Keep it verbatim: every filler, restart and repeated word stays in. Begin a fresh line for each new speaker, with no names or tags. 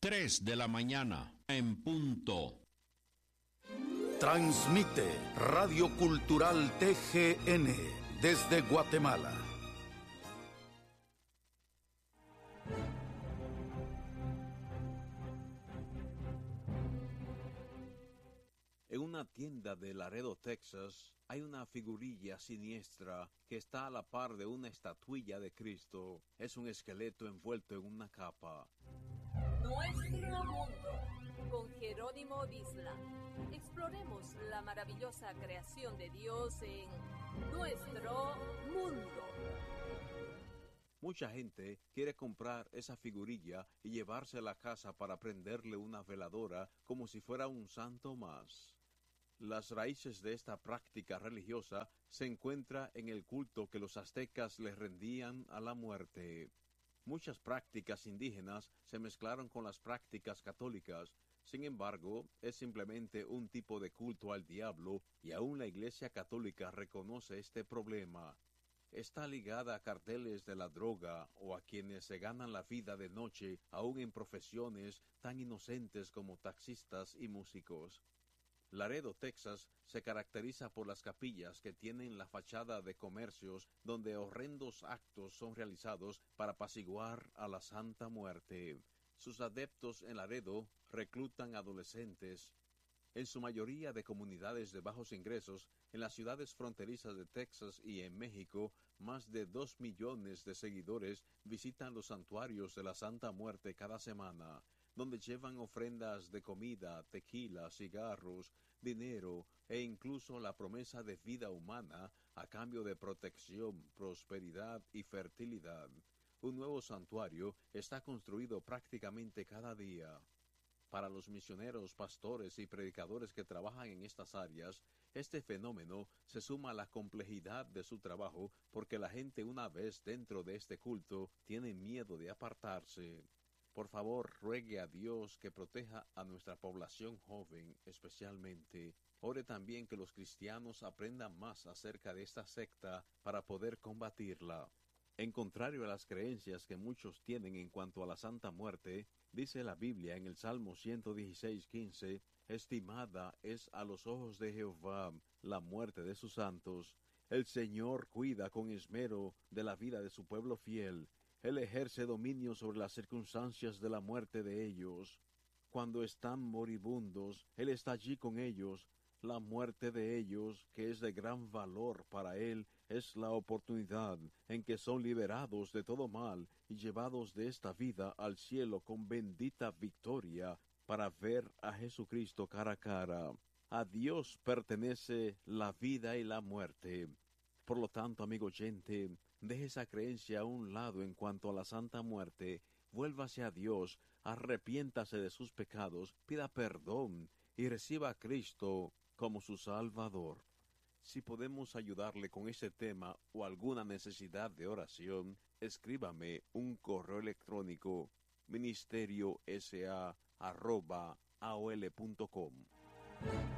tres de la mañana, en punto.
Transmite Radio Cultural T G N desde Guatemala.
En una tienda de Laredo, Texas, hay una figurilla siniestra que está a la par de una estatuilla de Cristo. Es un esqueleto envuelto en una capa.
Nuestro mundo, con Jerónimo Disla. Exploremos la maravillosa creación de Dios en nuestro mundo.
Mucha gente quiere comprar esa figurilla y llevarse a la casa para prenderle una veladora como si fuera un santo más. Las raíces de esta práctica religiosa se encuentran en el culto que los aztecas le rendían a la muerte. Muchas prácticas indígenas se mezclaron con las prácticas católicas. Sin embargo, es simplemente un tipo de culto al diablo y aún la Iglesia Católica reconoce este problema. Está ligada a carteles de la droga o a quienes se ganan la vida de noche, aún en profesiones tan inocentes como taxistas y músicos. Laredo, Texas, se caracteriza por las capillas que tienen la fachada de comercios donde horrendos actos son realizados para apaciguar a la Santa Muerte. Sus adeptos en Laredo reclutan adolescentes, en su mayoría de comunidades de bajos ingresos. En las ciudades fronterizas de Texas y en México, más de dos millones de seguidores visitan los santuarios de la Santa Muerte cada semana, donde llevan ofrendas de comida, tequila, cigarros, dinero e incluso la promesa de vida humana a cambio de protección, prosperidad y fertilidad. Un nuevo santuario está construido prácticamente cada día. Para los misioneros, pastores y predicadores que trabajan en estas áreas, este fenómeno se suma a la complejidad de su trabajo porque la gente una vez dentro de este culto tiene miedo de apartarse. Por favor, ruegue a Dios que proteja a nuestra población joven especialmente. Ore también que los cristianos aprendan más acerca de esta secta para poder combatirla. En contrario a las creencias que muchos tienen en cuanto a la Santa Muerte, dice la Biblia en el Salmo ciento dieciséis, quince, estimada es a los ojos de Jehová la muerte de sus santos. El Señor cuida con esmero de la vida de su pueblo fiel. Él ejerce dominio sobre las circunstancias de la muerte de ellos. Cuando están moribundos, Él está allí con ellos. La muerte de ellos, que es de gran valor para Él, es la oportunidad en que son liberados de todo mal y llevados de esta vida al cielo con bendita victoria para ver a Jesucristo cara a cara. A Dios pertenece la vida y la muerte. Por lo tanto, amigo oyente, deje esa creencia a un lado en cuanto a la Santa Muerte, vuélvase a Dios, arrepiéntase de sus pecados, pida perdón y reciba a Cristo como su Salvador. Si podemos ayudarle con este tema o alguna necesidad de oración, escríbame un correo electrónico ministerio s a arroba a o l punto com.